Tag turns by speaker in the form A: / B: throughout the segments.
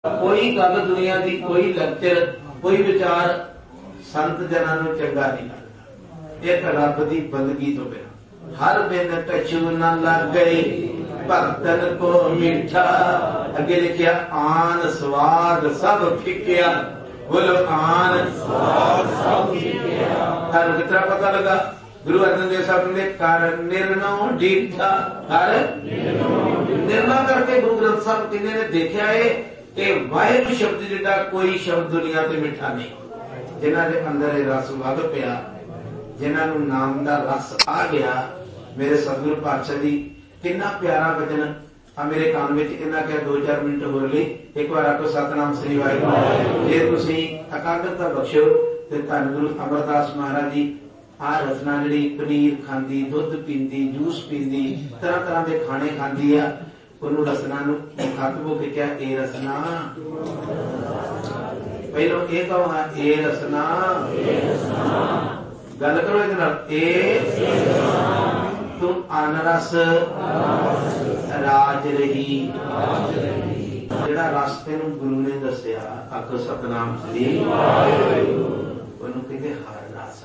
A: कोई गल दुनिया की, कोई लेक्चर, कोई विचार संत जना नूं चंगा नहीं लगता। एक रब की बंदगी तो बिना हर दिन कछु न लग गई भक्तन को मीठा। अगे लिखिया आन स्वाद सब फिकिया। बोलो आन स्वाद सब फिकिया। हर कितना पता लगा गुरु अर्जन देव साहब ने कर निर्णय डीठा। कर निर्णय करके गुरु ग्रंथ साहब किन्ने ने देखा है कि वाहिगुरू शब्द जिहड़ा कोई शब्द दुनिया ते मिठा नहीं। जिन्हां दे अंदर रस वग पिया, जिन्हां नूं नाम दा रस आ गया। मेरे सतगुरु पातशाह जी कितना प्यारा वचन आ मेरे कान में इन्ना क्या 2-4 मिनट हो रही। एक बार आपको सतनाम श्री वाहिगुरू। जे तुसीं एकाग्रता बख्शो ते धन गुरु अमरदास महाराज जी आ रसना जी पनीर खांदी, दुध पींदी, जूस पींदी, तरह तरह के खाने खांदी आ। उन्होंने रसना मुखातब होकर क्या ए रसना, पहलो ये कहो हाँ ए रसना, गल करो ए तुम अनरस राज रही। जेड़ा रास्ते नूं गुरु ने दसिया आखो सतनाम श्री कहते हर रस।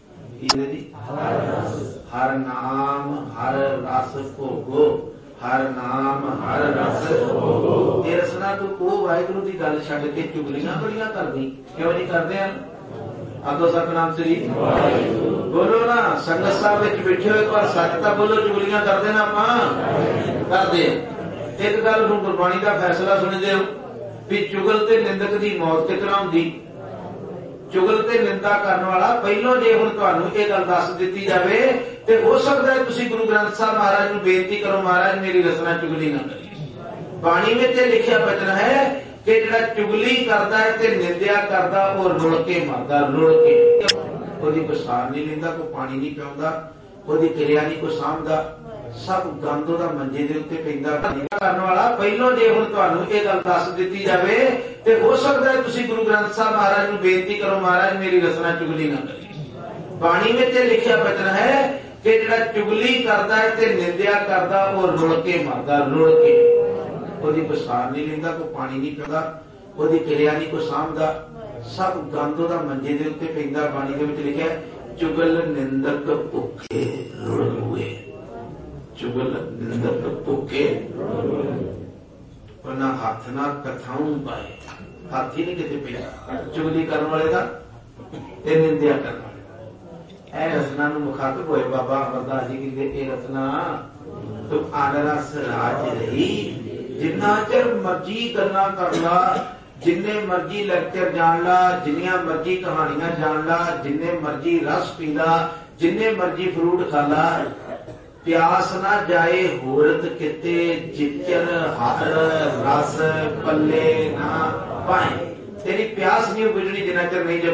A: हर नाम हर रस भोगो, हर नाम हर रस भोगो। ये रसना तू वो वाहिगुरू की गल छड्ड के चुगलियां बड़ियां करदी क्यों नहीं करदे हैं? आखो सतनाम श्री बोलो ना। संगत साहब विच बैठे हो एक बार सच तां बोलो, चुगलियां करदे ना आपां करदे। एक गल हुण गुरबाणी का फैसला सुणदे हो भी चुगल ते निंदक की मौत कितना हुंदी। चुगल ते निंदा करने वाला पहलों जे हुण तुहानूं इह गल दस दित्ती जावे ते हो सकदा है तुसीं गुरु ग्रंथ साहब महाराज नूं बेनती करो, महाराज मेरी रसना चुगली ना करिए। बाणी विच लिखिया वचन है कि जिहड़ा चुगली करदा है ते निंदिया करदा वो रुल के मरदा, रुल के। ओहदी कोई सार नहीं लैंदा, कोई पानी नहीं पिआउंदा, ओहदी किरिया नहीं कोई सामभदा, सब गंद ओहदा मंजे दे उत्ते पैंदा। करने वाला पहलों जे हुण तुहानूं इह गल दस दित्ती जावे ते हो सकदा है तुसीं गुरु ग्रंथ साहब महाराज नूं बेनती करो, महाराज मेरी रसना चुगली ना करिए। बाणी विच लिखिया वचन है कि जिहड़ा चुगली करदा है ते निंदिया करदा वो रुल के मरदा, रुल के। ओहदी कोई सार नहीं लैंदा, कोई पानी नहीं पिआउंदा, ओहदी किरिया नहीं कोई सामभदा, सब गंद ओहदा मंजे दे उत्ते पैंदा। बाणी दे विच लिखिआ चुगल निंदक भुखे रुल हुए। चुगल निंदक भुखे ना हाथ ना कथाऊं पाए। हाथ ही नहीं किते पिया चुगली करने वाले का ते निंदिया करने वाले। ए रसना नूं मुखातब होए बाबा अमरदास जी कहते ए रसना तुम अनरस राज रही। जिन्ना चिर मर्जी गल्लां कर ला, जिन्ने मर्जी लेक्चर जान ला, जिन्नियां मर्जी कहानियां जान ला, जिन्ने मर्जी रस पी ला, जिन्ने मर्जी फ्रूट खा ला, प्यास ना जाए होरत किते जिचर हर रस पल्ले ना पाए। तेरी प्यास नहीं बुझनी जिन्ना चिर नहीं